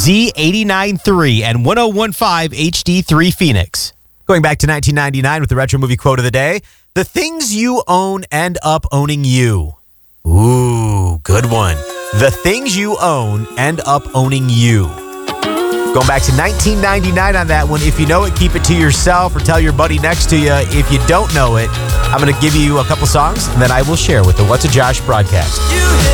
Z89.3 and 101.5 HD3 Phoenix. Going back to 1999 with the retro movie quote of the day, the things you own end up owning you. Ooh, good one. The things you own end up owning you. Going back to 1999 on that one. If you know it, keep it to yourself or tell your buddy next to you. If you don't know it, I'm going to give you a couple songs and then I will share with the What's a Josh broadcast.